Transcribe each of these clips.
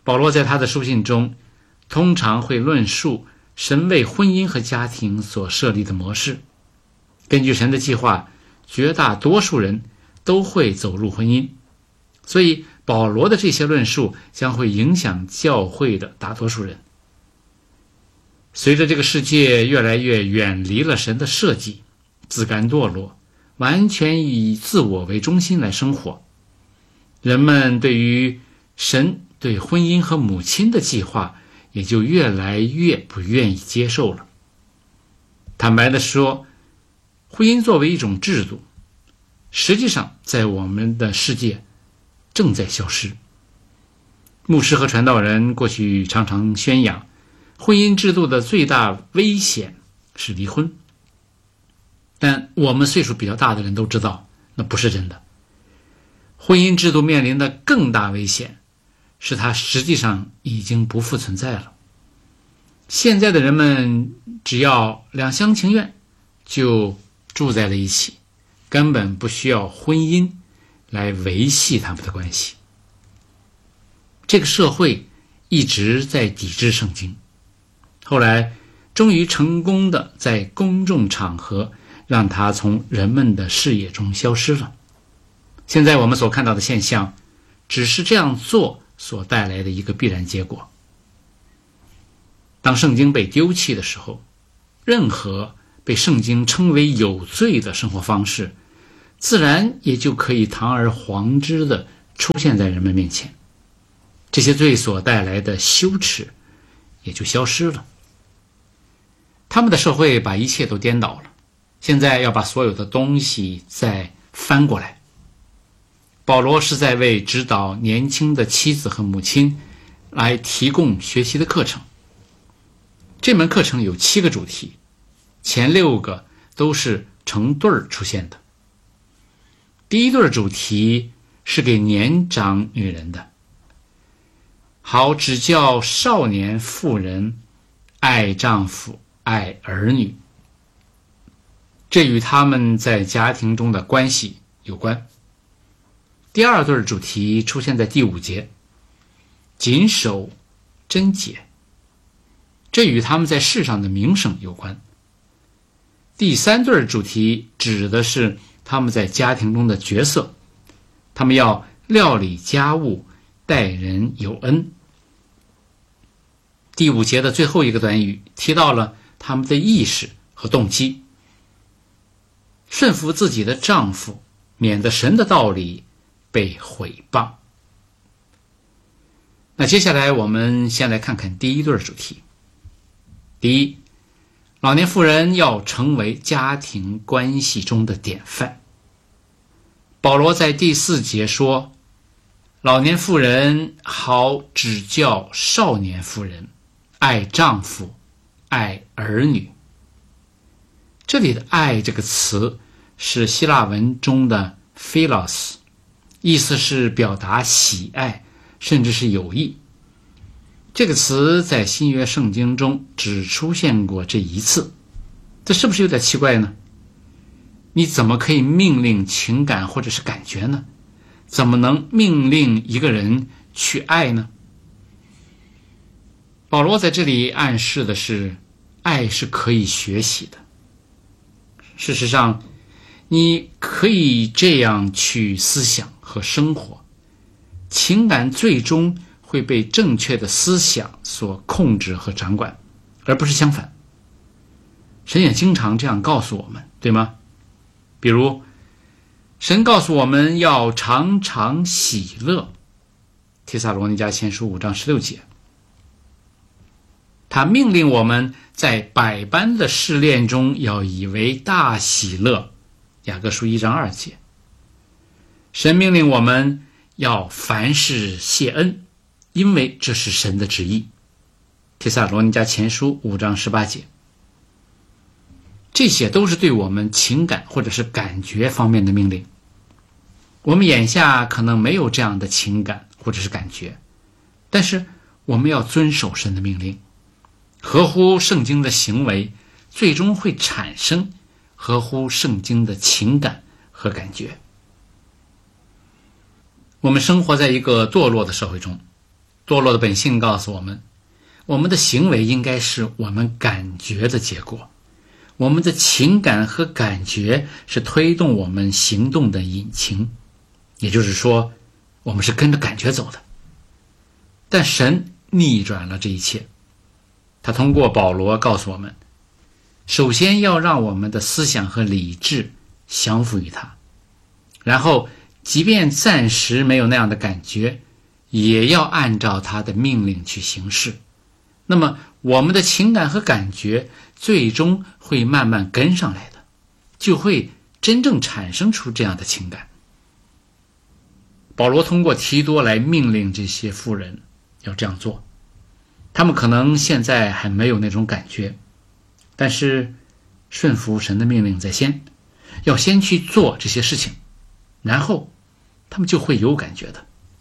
保罗在他的书信中通常会论述神为婚姻和家庭所设立的模式。根据神的计划，绝大多数人都会走入婚姻，所以保罗的这些论述将会影响教会的大多数人。随着这个世界越来越远离了神的设计，自甘堕落，完全以自我为中心来生活，人们对于神对婚姻和母亲的计划也就越来越不愿意接受了。坦白地说，婚姻作为一种制度，实际上在我们的世界正在消失。牧师和传道人过去常常宣扬，婚姻制度的最大危险是离婚。但我们岁数比较大的人都知道，那不是真的。婚姻制度面临的更大危险是它实际上已经不复存在了。现在的人们只要两厢情愿就住在了一起，根本不需要婚姻来维系他们的关系。这个社会一直在抵制圣经，后来终于成功的在公众场合让它从人们的视野中消失了。现在我们所看到的现象，只是这样做所带来的一个必然结果。当圣经被丢弃的时候，任何被圣经称为有罪的生活方式，自然也就可以堂而皇之地出现在人们面前。这些罪所带来的羞耻也就消失了。他们的社会把一切都颠倒了，现在要把所有的东西再翻过来。保罗是在为指导年轻的妻子和母亲来提供学习的课程。这门课程有7个主题，前6个都是成对儿出现的。第一对主题是给年长女人的，好指教少年妇人爱丈夫爱儿女，这与他们在家庭中的关系有关。第二对主题出现在第5节，谨守贞洁，这与他们在世上的名声有关。第3对主题指的是他们在家庭中的角色，他们要料理家务，待人有恩。第5节的最后一个短语提到了他们的意识和动机，顺服自己的丈夫，免得神的道理被毁谤。那接下来我们先来看看第一对主题。第一，老年妇人要成为家庭关系中的典范。保罗在第4节说，老年妇人好指教少年妇人，爱丈夫爱儿女。这里的爱这个词是希腊文中的 philos， 意思是表达喜爱甚至是友谊。这个词在新约圣经中只出现过这一次，这是不是有点奇怪呢？你怎么可以命令情感或者是感觉呢？怎么能命令一个人去爱呢？保罗在这里暗示的是，爱是可以学习的。事实上，你可以这样去思想和生活，情感最终会被正确的思想所控制和掌管，而不是相反。神也经常这样告诉我们，对吗？比如，神告诉我们要常常喜乐，帖撒罗尼迦前书5章16节。他命令我们在百般的试炼中要以为大喜乐，雅各书1章2节。神命令我们要凡事谢恩，因为这是神的旨意，帖撒罗尼迦前书5章18节。这些都是对我们情感或者是感觉方面的命令。我们眼下可能没有这样的情感或者是感觉，但是我们要遵守神的命令，合乎圣经的行为最终会产生合乎圣经的情感和感觉。我们生活在一个堕落的社会中， 堕落的本性告诉我们，我们的行为应该是我们感觉的结果，我们的情感和感觉是推动我们行动的引擎，也就是说，我们是跟着感觉走的。但神逆转了这一切，他通过保罗告诉我们，首先要让我们的思想和理智降服于他，然后即便暂时没有那样的感觉，也要按照他的命令去行事。那么我们的情感和感觉最终会慢慢跟上来的，就会真正产生出这样的情感。保罗通过提多来命令这些妇人要这样做，他们可能现在还没有那种感觉，但是顺服神的命令在先，要先去做这些事情，然后他们就会有感觉的。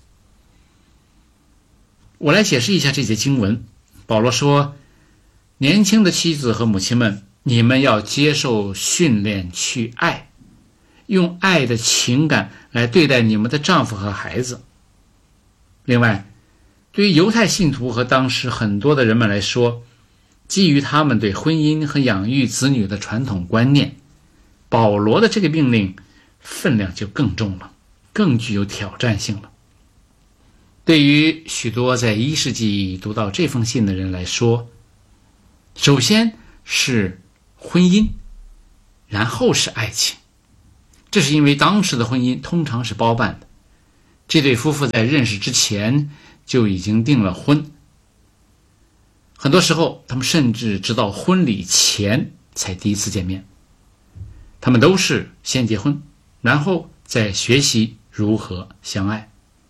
我来解释一下这节经文。保罗说，年轻的妻子和母亲们，你们要接受训练去爱，用爱的情感来对待你们的丈夫和孩子。另外，对于犹太信徒和当时很多的人们来说，基于他们对婚姻和养育子女的传统观念，保罗的这个命令分量就更重了，更具有挑战性了。对于许多在1世纪读到这封信的人来说，首先是婚姻，然后是爱情。这是因为当时的婚姻通常是包办的，这对夫妇在认识之前就已经订了婚，很多时候他们甚至直到婚礼前才第一次见面。他们都是先结婚，然后再学习如何相爱。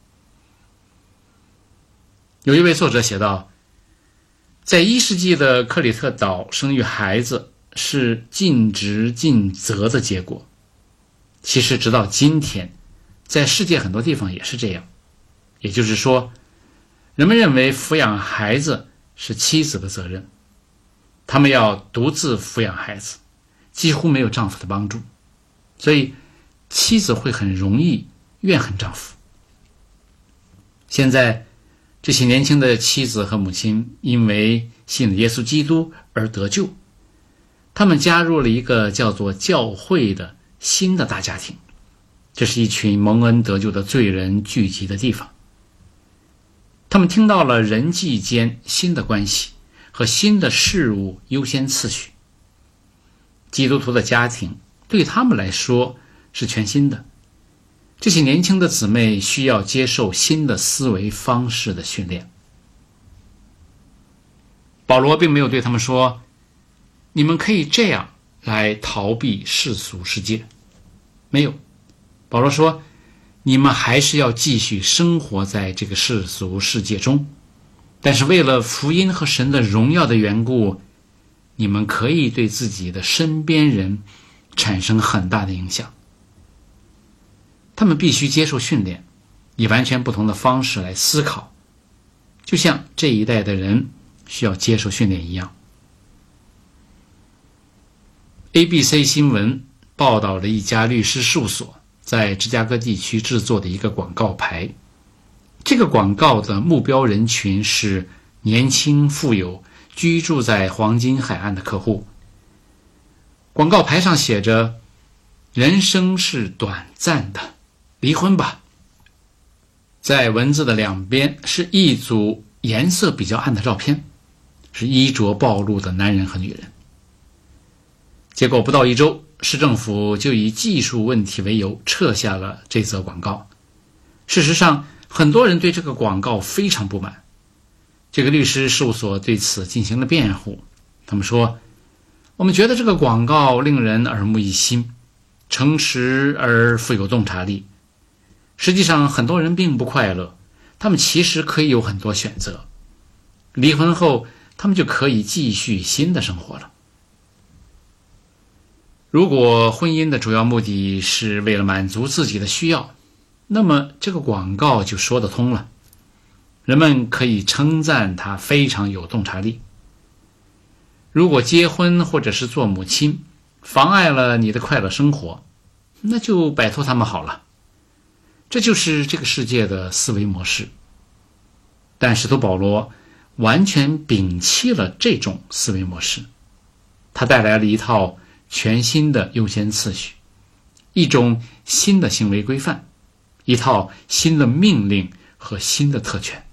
有一位作者写道，在1世纪的克里特岛生育孩子是尽职尽责的结果。其实直到今天，在世界很多地方也是这样。也就是说，人们认为抚养孩子是妻子的责任，他们要独自抚养孩子，几乎没有丈夫的帮助，所以妻子会很容易怨恨丈夫。现在这些年轻的妻子和母亲因为信了耶稣基督而得救，他们加入了一个叫做教会的新的大家庭，这是一群蒙恩得救的罪人聚集的地方。他们听到了人际间新的关系和新的事物优先次序。基督徒的家庭对他们来说是全新的，这些年轻的姊妹需要接受新的思维方式的训练。保罗并没有对他们说，你们可以这样来逃避世俗世界，没有。保罗说，你们还是要继续生活在这个世俗世界中，但是为了福音和神的荣耀的缘故，你们可以对自己的身边人产生很大的影响。他们必须接受训练，以完全不同的方式来思考，就像这一代的人需要接受训练一样。ABC 新闻报道了一家律师事务所在芝加哥地区制作的一个广告牌。这个广告的目标人群是年轻富有居住在黄金海岸的客户。广告牌上写着，人生是短暂的，离婚吧。在文字的两边是一组颜色比较暗的照片，是衣着暴露的男人和女人。结果不到1周，市政府就以技术问题为由撤下了这则广告。事实上，很多人对这个广告非常不满。这个律师事务所对此进行了辩护，他们说，我们觉得这个广告令人耳目一新，诚实而富有洞察力。实际上很多人并不快乐，他们其实可以有很多选择。离婚后，他们就可以继续新的生活了。如果婚姻的主要目的是为了满足自己的需要，那么这个广告就说得通了。人们可以称赞它非常有洞察力。如果结婚或者是做母亲妨碍了你的快乐生活，那就摆脱他们好了。这就是这个世界的思维模式。 但使徒保罗完全摒弃了这种思维模式，他带来了一套全新的优先次序，一种新的行为规范，一套新的命令和新的特权。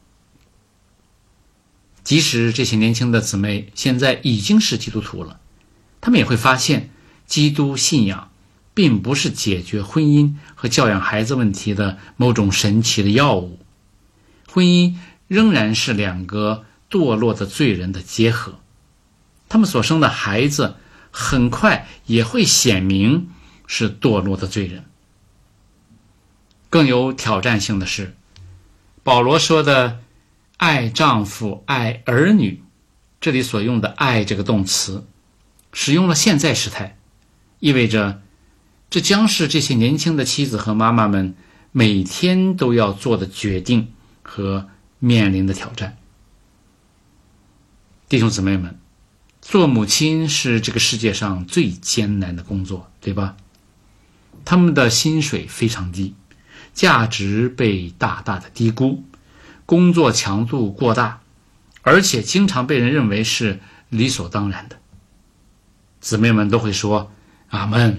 即使这些年轻的姊妹现在已经是基督徒了，他们也会发现基督信仰并不是解决婚姻和教养孩子问题的某种神奇的药物，婚姻仍然是两个堕落的罪人的结合，他们所生的孩子很快也会显明是堕落的罪人。更有挑战性的是，保罗说的爱丈夫爱儿女，这里所用的爱这个动词使用了现在时态，意味着这将是这些年轻的妻子和妈妈们每天都要做的决定和面临的挑战。弟兄姊妹们，做母亲是这个世界上最艰难的工作，对吧？他们的薪水非常低，价值被大大的低估，工作强度过大，而且经常被人认为是理所当然的。姊妹们都会说阿们。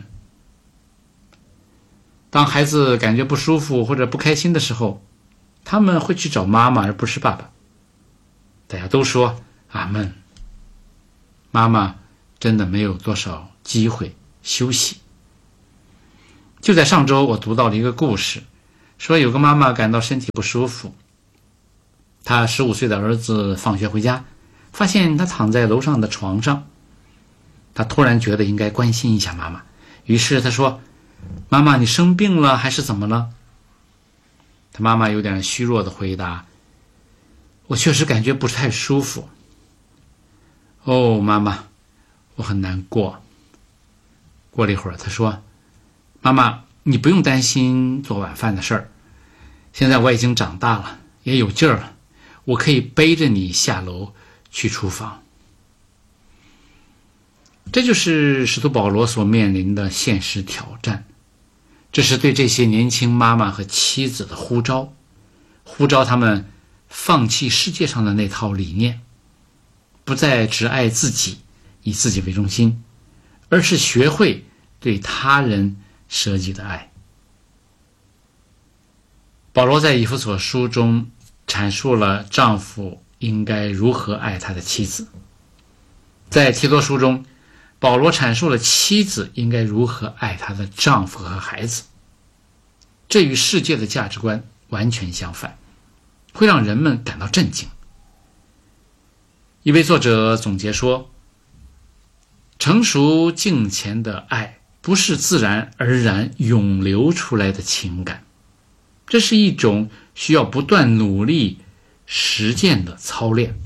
当孩子感觉不舒服或者不开心的时候，他们会去找妈妈而不是爸爸。大家都说阿们。妈妈真的没有多少机会休息。就在上周，我读到了一个故事，说有个妈妈感到身体不舒服，她15岁的儿子放学回家，发现他躺在楼上的床上，他突然觉得应该关心一下妈妈，于是他说：妈妈，你生病了还是怎么了？他妈妈有点虚弱的回答：我确实感觉不是太舒服。哦，妈妈，我很难过。过了一会儿，他说：妈妈，你不用担心做晚饭的事儿，现在我已经长大了，也有劲儿了，我可以背着你下楼去厨房。这就是使徒保罗所面临的现实挑战，这是对这些年轻妈妈和妻子的呼召，呼召他们放弃世界上的那套理念，不再只爱自己，以自己为中心，而是学会对他人舍己的爱。保罗在以弗所书中阐述了丈夫应该如何爱他的妻子，在提多书中，保罗阐述了妻子应该如何爱她的丈夫和孩子。这与世界的价值观完全相反，会让人们感到震惊。一位作者总结说，成熟敬虔的爱不是自然而然涌流出来的情感，这是一种需要不断努力实践的操练。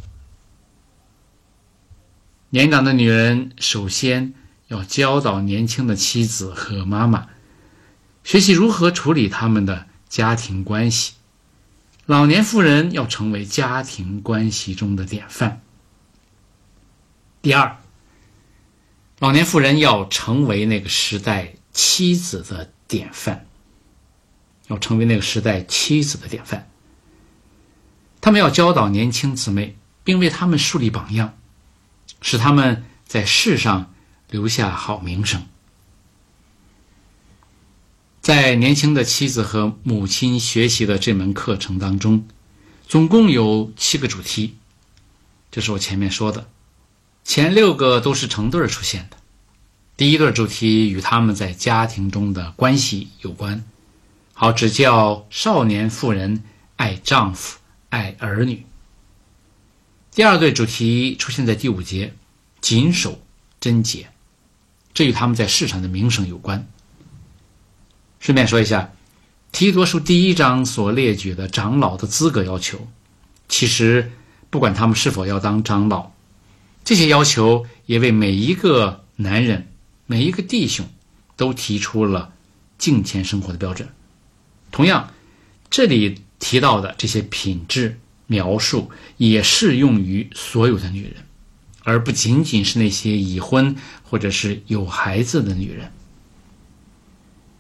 年长的女人首先要教导年轻的妻子和妈妈，学习如何处理他们的家庭关系。老年妇人要成为家庭关系中的典范。第二，老年妇人要成为那个时代妻子的典范，他们要教导年轻姊妹，并为他们树立榜样，使他们在世上留下好名声。在年轻的妻子和母亲学习的这门课程当中，总共有7个主题，这是我前面说的，前6个都是成对出现的。第一对主题与他们在家庭中的关系有关，好指教少年妇人爱丈夫爱儿女。第二对主题出现在第5节，谨守贞洁，这与他们在世上的名声有关。顺便说一下，提多书第1章所列举的长老的资格要求，其实不管他们是否要当长老，这些要求也为每一个男人每一个弟兄都提出了敬虔生活的标准。同样，这里提到的这些品质描述也适用于所有的女人，而不仅仅是那些已婚或者是有孩子的女人。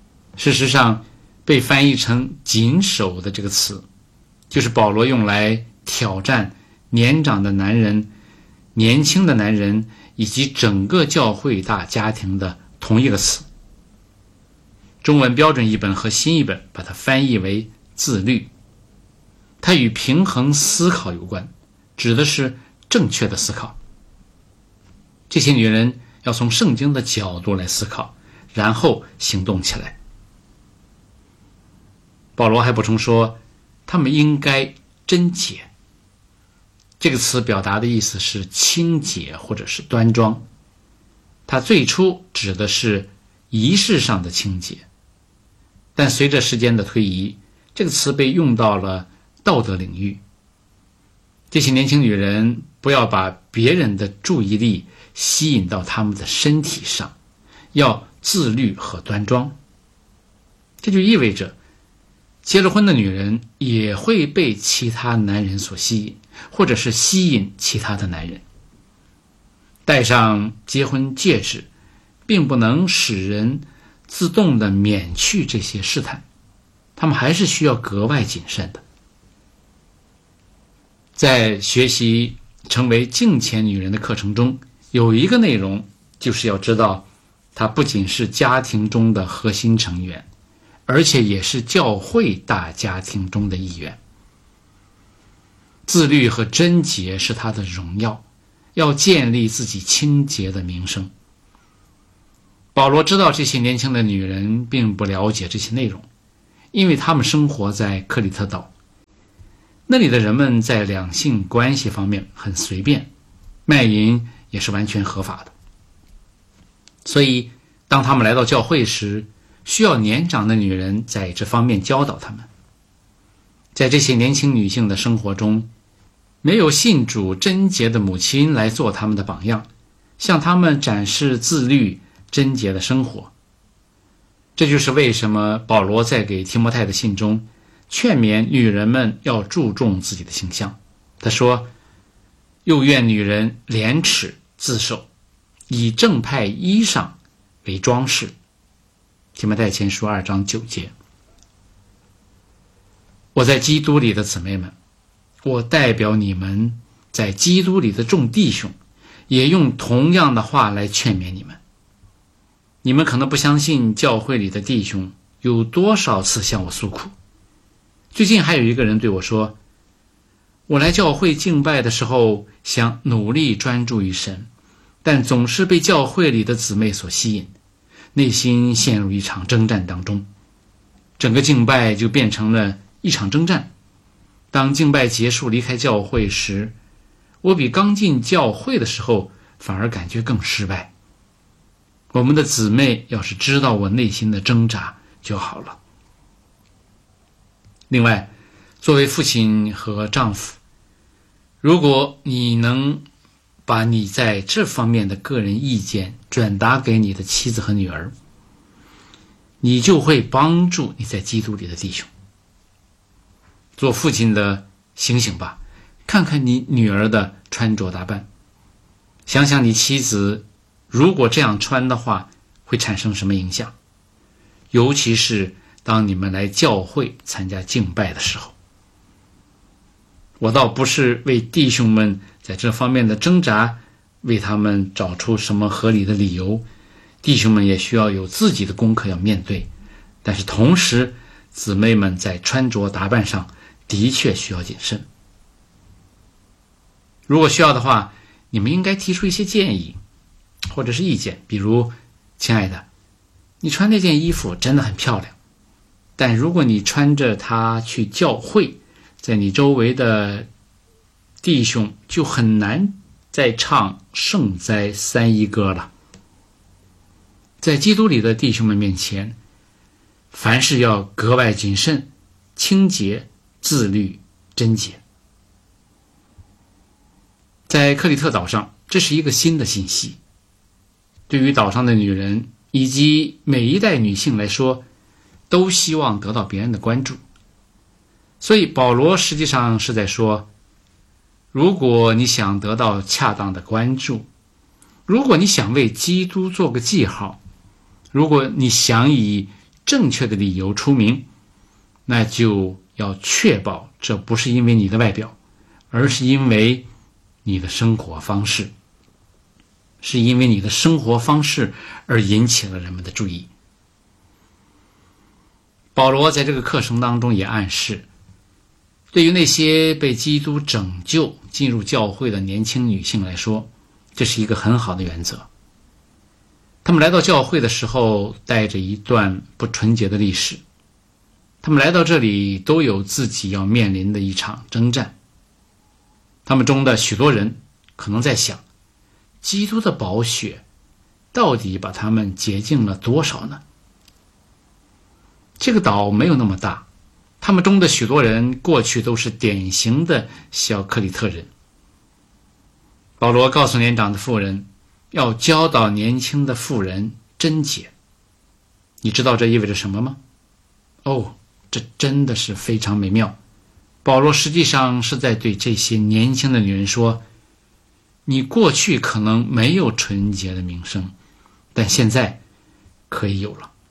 事实上，被翻译成谨守的这个词，就是保罗用来挑战年长的男人、年轻的男人以及整个教会大家庭的同一个词。中文标准译本和新译本把它翻译为自律，它与平衡思考有关，指的是正确的思考。这些女人要从圣经的角度来思考，然后行动起来。保罗还补充说，她们应该贞洁。这个词表达的意思是清洁或者是端庄，它最初指的是仪式上的清洁，但随着时间的推移，这个词被用到了道德领域。这些年轻女人不要把别人的注意力吸引到她们的身体上，要自律和端庄。这就意味着结了婚的女人也会被其他男人所吸引，或者是吸引其他的男人。戴上结婚戒指并不能使人自动地免去这些试探，他们还是需要格外谨慎的。在学习成为敬虔女人的课程中，有一个内容就是要知道，她不仅是家庭中的核心成员，而且也是教会大家庭中的一员。自律和贞洁是她的荣耀，要建立自己清洁的名声。保罗知道这些年轻的女人并不了解这些内容，因为她们生活在克里特岛，那里的人们在两性关系方面很随便，卖淫也是完全合法的。所以当他们来到教会时，需要年长的女人在这方面教导他们。在这些年轻女性的生活中，没有信主贞洁的母亲来做他们的榜样，向他们展示自律贞洁的生活。这就是为什么保罗在给提摩太的信中劝勉女人们要注重自己的形象。他说，又愿女人廉耻自守，以正派衣裳为装饰。提摩太前书2章9节。我在基督里的姊妹们，我代表你们在基督里的众弟兄，也用同样的话来劝勉你们。你们可能不相信教会里的弟兄有多少次向我诉苦。最近还有一个人对我说，我来教会敬拜的时候想努力专注于神，但总是被教会里的姊妹所吸引，内心陷入一场征战当中，整个敬拜就变成了一场征战。当敬拜结束离开教会时，我比刚进教会的时候反而感觉更失败。我们的姊妹要是知道我内心的挣扎就好了。另外，作为父亲和丈夫，如果你能把你在这方面的个人意见转达给你的妻子和女儿，你就会帮助你在基督里的弟兄。做父亲的醒醒吧，看看你女儿的穿着打扮，想想你妻子如果这样穿的话会产生什么影响，尤其是当你们来教会参加敬拜的时候。我倒不是为弟兄们在这方面的挣扎为他们找出什么合理的理由，弟兄们也需要有自己的功课要面对，但是同时姊妹们在穿着打扮上的确需要谨慎。如果需要的话，你们应该提出一些建议或者是意见，比如，亲爱的，你穿那件衣服真的很漂亮，但如果你穿着它去教会，在你周围的弟兄就很难再唱圣哉三一歌了。在基督里的弟兄们面前，凡事要格外谨慎、清洁、自律、贞洁。在克里特岛上，这是一个新的信息。对于岛上的女人以及每一代女性来说，都希望得到别人的关注。所以保罗实际上是在说，如果你想得到恰当的关注，如果你想为基督做个记号，如果你想以正确的理由出名，那就要确保这不是因为你的外表， 而是因为你的生活方式，是因为你的生活方式而引起了人们的注意。保罗在这个课程当中也暗示，对于那些被基督拯救进入教会的年轻女性来说，这是一个很好的原则。他们来到教会的时候带着一段不纯洁的历史，他们来到这里都有自己要面临的一场征战。他们中的许多人可能在想，基督的宝血到底把他们洁净了多少呢？这个岛没有那么大，他们中的许多人过去都是典型的小克里特人。保罗告诉年长的妇人，要教导年轻的妇人贞洁。你知道这意味着什么吗？这真的是非常美妙。保罗实际上是在对这些年轻的女人说，你过去可能没有纯洁的名声，但现在可以有了。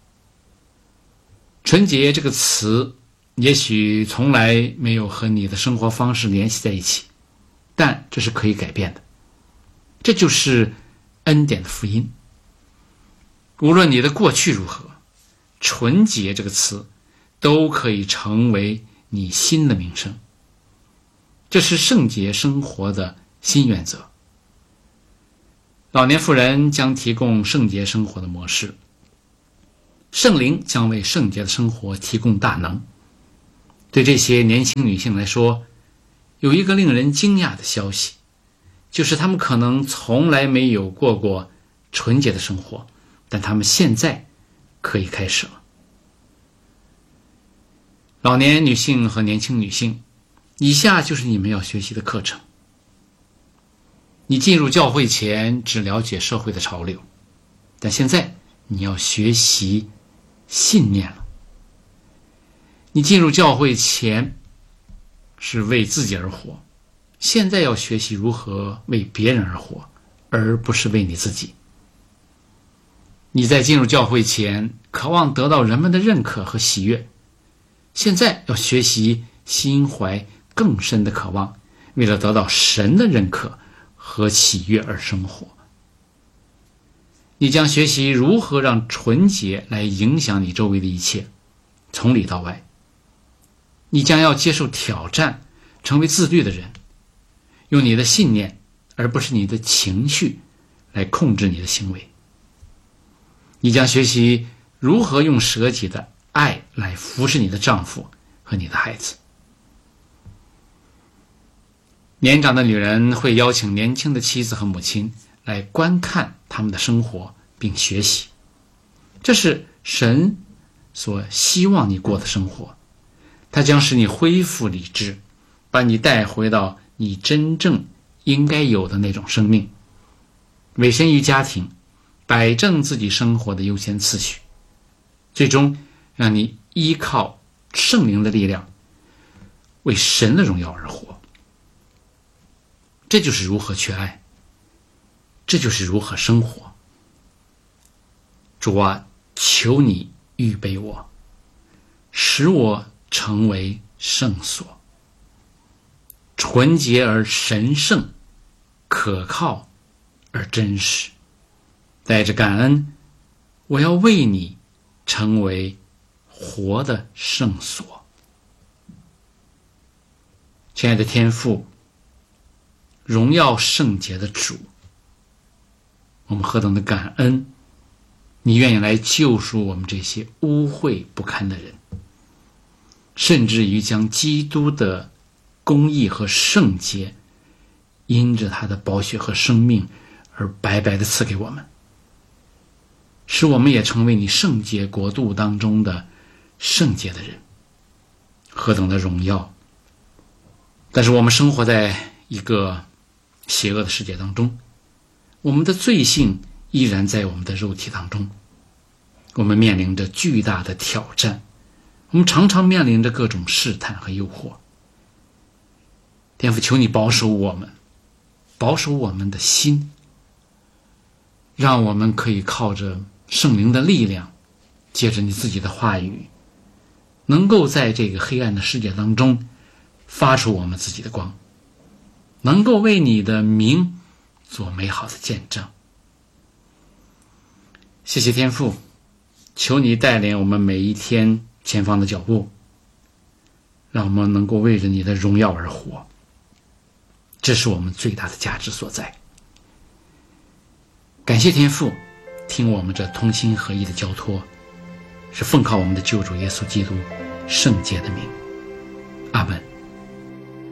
纯洁这个词也许从来没有和你的生活方式联系在一起，但这是可以改变的。这就是恩典的福音。无论你的过去如何，纯洁这个词都可以成为你新的名声。这是圣洁生活的新原则。老年妇人将提供圣洁生活的模式，圣灵将为圣洁的生活提供大能。对这些年轻女性来说，有一个令人惊讶的消息，就是她们可能从来没有过纯洁的生活，但她们现在可以开始了。老年女性和年轻女性，以下就是你们要学习的课程。你进入教会前只了解社会的潮流，但现在你要学习信念了。你进入教会前是为自己而活，现在要学习如何为别人而活，而不是为你自己。你在进入教会前渴望得到人们的认可和喜悦，现在要学习心怀更深的渴望，为了得到神的认可和喜悦而生活。你将学习如何让纯洁来影响你周围的一切，从里到外。你将要接受挑战，成为自律的人，用你的信念而不是你的情绪来控制你的行为。你将学习如何用舍己的爱来服侍你的丈夫和你的孩子。年长的女人会邀请年轻的妻子和母亲来观看他们的生活并学习，这是神所希望你过的生活。它将使你恢复理智，把你带回到你真正应该有的那种生命，委身于家庭，摆正自己生活的优先次序，最终让你依靠圣灵的力量，为神的荣耀而活。这就是如何去爱，这就是如何生活。主啊，求你预备我，使我成为圣所，纯洁而神圣，可靠而真实。带着感恩，我要为你成为活的圣所。亲爱的天父，荣耀圣洁的主，我们何等的感恩，你愿意来救赎我们这些污秽不堪的人，甚至于将基督的公义和圣洁因着他的宝血和生命而白白的赐给我们，使我们也成为你圣洁国度当中的圣洁的人。何等的荣耀！但是我们生活在一个邪恶的世界当中，我们的罪性依然在我们的肉体当中，我们面临着巨大的挑战，我们常常面临着各种试探和诱惑。天父，求你保守我们，保守我们的心，让我们可以靠着圣灵的力量，借着你自己的话语，能够在这个黑暗的世界当中发出我们自己的光， 能够为你的名做美好的见证。谢谢天父，求你带领我们每一天前方的脚步，让我们能够为着你的荣耀而活，这是我们最大的价值所在。感谢天父，听我们这同心合一的交托，是奉靠我们的救主耶稣基督圣洁的名。阿们。